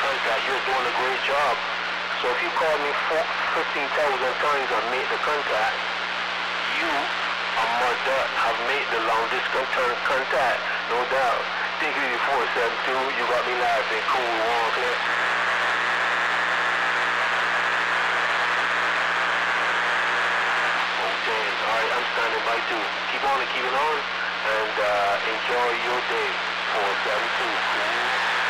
contact. You're doing a great job. So if you call me 15,000 times and make the contact, you and Mother have made the long distance contact, no doubt. Take it easy 472, you got me laughing, cool, one clear. Okay, alright, I'm standing by too. Keep on and keep it on, and enjoy your day, 472, cool.